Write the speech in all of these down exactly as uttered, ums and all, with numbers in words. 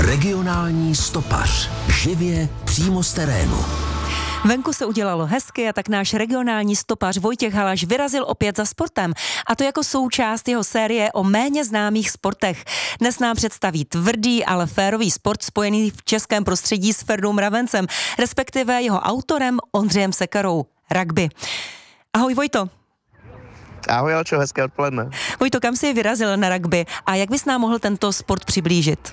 Regionální stopař. Živě přímo z terénu. Venku se udělalo hezky a tak náš regionální stopař Vojtěch Halaš vyrazil opět za sportem. A to jako součást jeho série o méně známých sportech. Dnes nám představí tvrdý, ale férový sport spojený v českém prostředí s Ferdou Mravencem, respektive jeho autorem Ondřejem Sekerou. Rugby. Ahoj Vojto. Ahoj Alčo, hezké odpoledne. Vojto, kam jsi vyrazil na rugby a jak bys nám mohl tento sport přiblížit?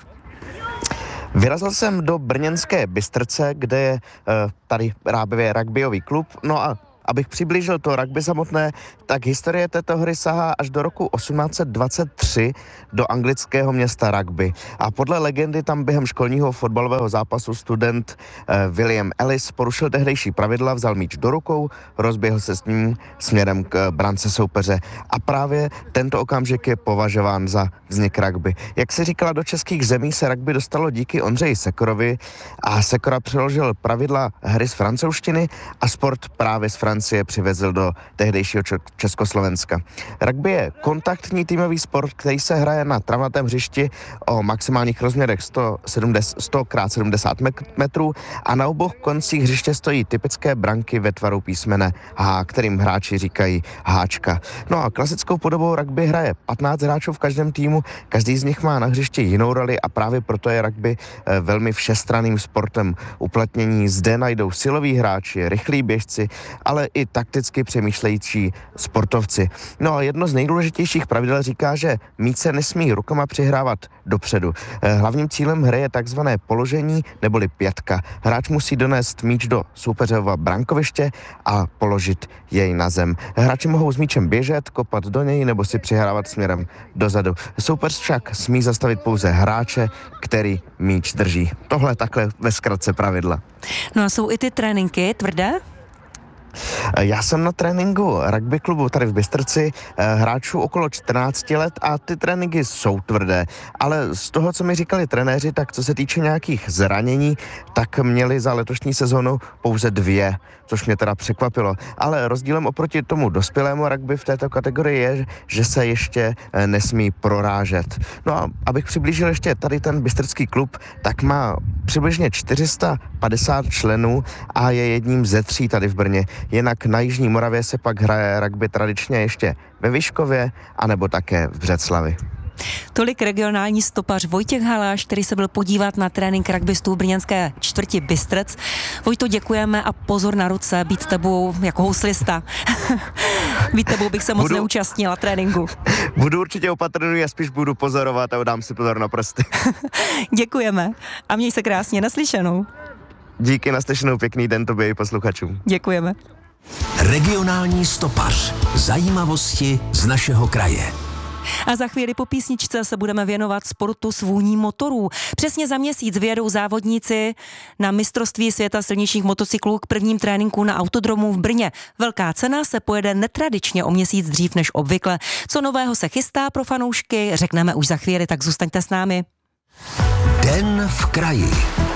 Vyrazil jsem do brněnské Bystrce, kde je uh, tady právě rugbyový klub. No a abych přiblížil to rugby samotné, tak historie této hry sahá až do roku osmnáct set dvacet tři do anglického města Rugby. A podle legendy tam během školního fotbalového zápasu student eh, William Ellis porušil tehdejší pravidla, vzal míč do rukou, rozběhl se s ním směrem k brance soupeře. A právě tento okamžik je považován za vznik rugby. Jak se říkala, do českých zemí se rugby dostalo díky Ondřeji Sekerovi a Sekera přeložil pravidla hry z francouzštiny a sport právě z Francie přivezl do tehdejšího Československa. Rugby je kontaktní týmový sport, který se hraje na travnatém hřišti o maximálních rozměrech sto krát sedmdesát metrů a na obou koncích hřiště stojí typické branky ve tvaru písmene H, kterým hráči říkají háčka. No a klasickou podobou rugby hraje patnáct hráčů v každém týmu, každý z nich má na hřišti jinou roli a právě proto je rugby velmi všestranným sportem. Uplatnění zde najdou siloví hráči, rychlí běžci, ale i takticky přemýšlející sportovci. No a jedno z nejdůležitějších pravidel říká, že míč se nesmí rukama přihrávat dopředu. Hlavním cílem hry je takzvané položení neboli pětka. Hráč musí donést míč do soupeřova brankoviště a položit jej na zem. Hráči mohou s míčem běžet, kopat do něj nebo si přihrávat směrem dozadu. Soupeř však smí zastavit pouze hráče, který míč drží. Tohle takhle ve zkratce pravidla. No a jsou i ty tréninky tvrdé? Já jsem na tréninku rugby klubu tady v Bystrci, hráčů okolo čtrnáct let a ty tréninky jsou tvrdé, ale z toho, co mi říkali trenéři, tak co se týče nějakých zranění, tak měli za letošní sezonu pouze dvě, což mě teda překvapilo. Ale rozdílem oproti tomu dospělému rugby v této kategorii je, že se ještě nesmí prorážet. No a abych přiblížil ještě tady ten bystrcký klub, tak má přibližně čtyři sta padesát členů a je jedním ze tří tady v Brně. Jinak na Jižní Moravě se pak hraje rugby tradičně ještě ve Vyškově anebo také v Břeclavi. Tolik regionální stopař Vojtěch Halaš, který se byl podívat na trénink rugbystů v brněnské čtvrti Bystrec. Vojto, děkujeme a pozor na ruce, být tebou jako houslista. Být tebou bych se moc budu, neúčastnila tréninku. Budu určitě opatrný a spíš budu pozorovat a dám si pozor na prsty. Děkujeme a měj se krásně, naslyšenou. Díky, naslyšenou, pěkný den tobě i posluchačům. Děkujeme. Regionální stopař. Zajímavosti z našeho kraje. A za chvíli po písničce se budeme věnovat sportu s vůní motorů. Přesně za měsíc vyjedou závodníci na mistrovství světa silničních motocyklů k prvním tréninku na autodromu v Brně. Velká cena se pojede netradičně o měsíc dřív než obvykle. Co nového se chystá pro fanoušky, řekneme už za chvíli, tak zůstaňte s námi. Den v kraji.